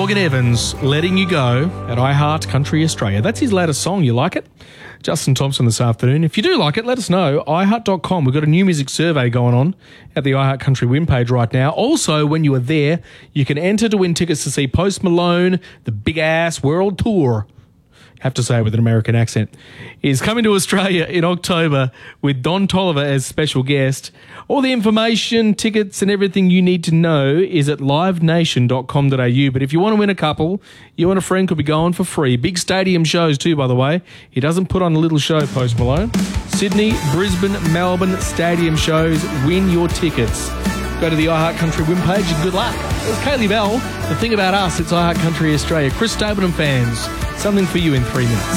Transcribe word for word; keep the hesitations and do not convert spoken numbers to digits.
Morgan Evans, Letting You Go at iHeart Country Australia. That's his latest song. You like it? Justin Thompson this afternoon. If you do like it, let us know. i heart dot com. We've got a new music survey going on at the iHeart Country win page right now. Also, when you are there, you can enter to win tickets to see Post Malone, the Big Ass World Tour. Have to say it with an American accent, is coming to Australia in October with Don Toliver as special guest. All the information, tickets and everything you need to know is at live nation dot com dot a u. But if you want to win a couple, you and a friend could be going for free. Big stadium shows too, by the way. He doesn't put on a little show, Post Malone. Sydney, Brisbane, Melbourne stadium shows. Win your tickets. Go to the iHeart Country win page and good luck. It was Kaylee Bell. The thing about us, it's iHeart Country Australia. Chris Stapleton fans, something for you in three minutes.